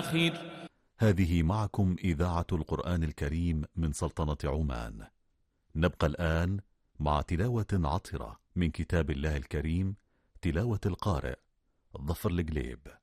الآخر. هذه معكم إذاعة القرآن الكريم من سلطنة عمان. نبقى الآن مع تلاوة عطرة من كتاب الله الكريم، تلاوة القارئ ظفر القليب.